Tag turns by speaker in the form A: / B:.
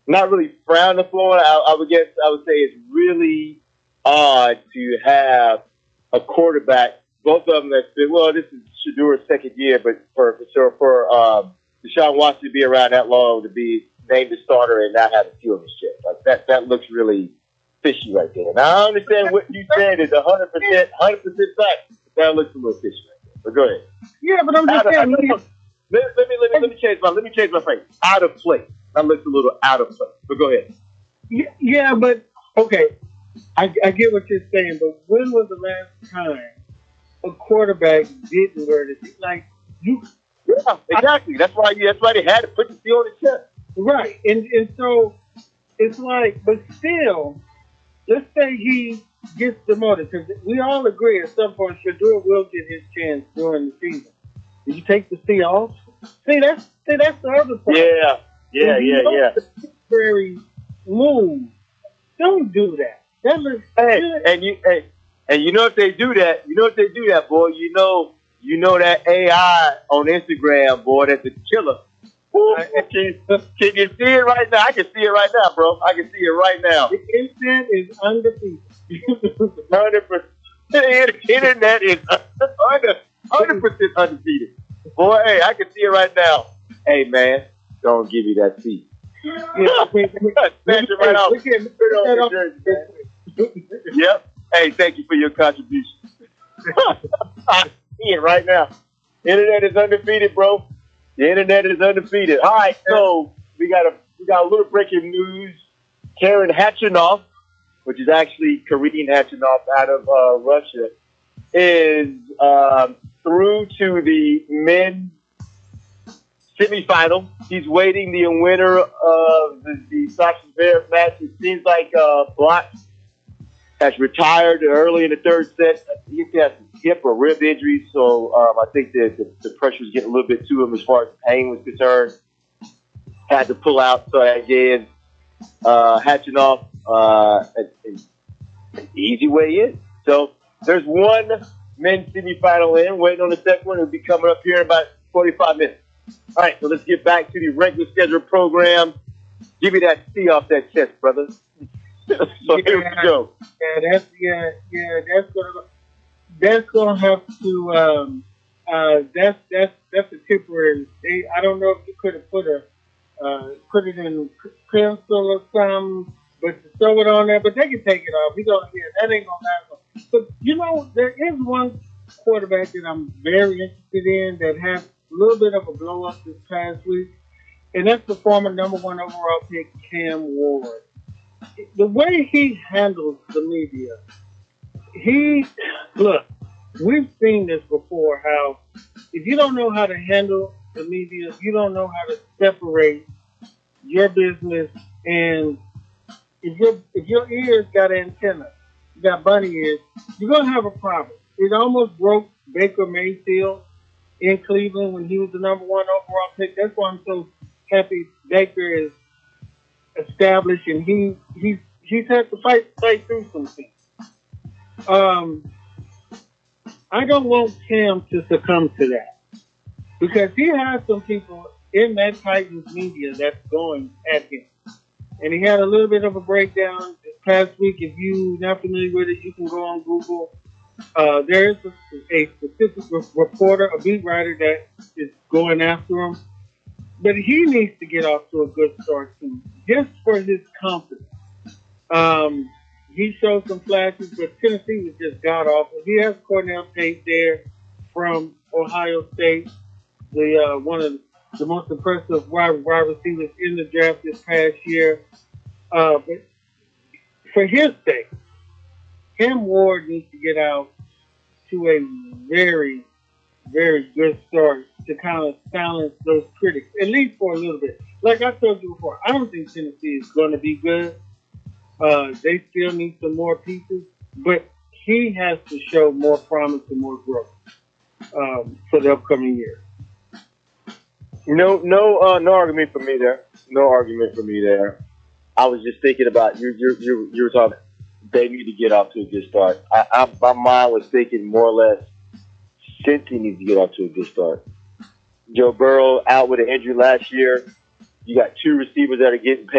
A: not really frowned upon. I would guess I would say it's really odd to have a quarterback. Both of them that well, this is Shadur's second year, but for sure for Deshaun Watson to be around that long to be named the starter and not have a few of his chip like that looks really fishy right there. Now I understand what you said is 100% fact. That looks a little fishy right there. But go ahead.
B: Yeah, but I'm just saying.
A: Let me change my phrase. Out of place. That looks a little out of place. But go ahead.
B: Yeah, but okay. I get what you're saying, but when was the last time a quarterback didn't wear the like you?
A: Yeah, exactly. That's why they had to put the C on the chest.
B: Right, and so it's like, but still, let's say he gets demoted because we all agree at some point Shadur will get his chance during the season. Did you take the C off? That's the other part.
A: Yeah.
B: Very move. Don't do that. That looks good.
A: And you know if they do that, boy, you know that AI on Instagram, boy, that's a killer. Can you see it right now? I can see it right now, bro. I can see it right now.
B: The internet is undefeated.
A: 100%. The internet is 100% undefeated. Boy, hey, I can see it right now. Hey, man, don't give me that seat.
B: Yeah,
A: Snatch it right off. Yep. Hey, thank you for your contribution. I see it right now. Internet is undefeated, bro. The internet is undefeated. All right, so we got a little breaking news. Karen Khachanov, which is actually Karine Khachanov out of Russia, is through to the men's semifinal. He's waiting the winner of the Sasha Zverev match. It seems like Block has retired early in the third set. He has a hip or rib injury, so I think that the pressure was getting a little bit to him as far as pain was concerned. Had to pull out, so again, Khachanov, an easy way in. So there's one men's semifinal in, waiting on the second one. It'll be coming up here in about 45 minutes. All right, so let's get back to the regular scheduled program. Give me that C off that chest, brother. So here we go.
B: That's gonna have to that's a temporary. I don't know if you could have put it in pencil or something, but to throw it on there. But they can take it off. That ain't gonna matter. But you know, there is one quarterback that I'm very interested in that had a little bit of a blow up this past week, and that's the former number one overall pick Cam Ward. The way he handles the media, we've seen this before, how if you don't know how to handle the media, if you don't know how to separate your business, and if your ears got antennas, you got bunny ears, you're going to have a problem. It almost broke Baker Mayfield in Cleveland when he was the number one overall pick. That's why I'm so happy Baker is established, and he's had to fight through some things. I don't want Cam to succumb to that because he has some people in that Titans media that's going at him, and he had a little bit of a breakdown this past week. If you're not familiar with it, you can go on Google. There is a specific reporter, a beat writer that is going after him. But he needs to get off to a good start too, just for his confidence. He showed some flashes, but Tennessee was just god awful. He has Cornell Tate there from Ohio State, the one of the most impressive wide receivers in the draft this past year. But for his sake, Cam Ward needs to get out to a very, very good start to kind of silence those critics, at least for a little bit. Like I told you before, I don't think Tennessee is going to be good. They still need some more pieces, but he has to show more promise and more growth for the upcoming year.
A: No argument for me there. No argument for me there. I was just thinking about you were talking. They need to get off to a good start. My mind was thinking more or less. Cincy needs to get off to a good start. Joe Burrow out with an injury last year. You got two receivers that are getting paid.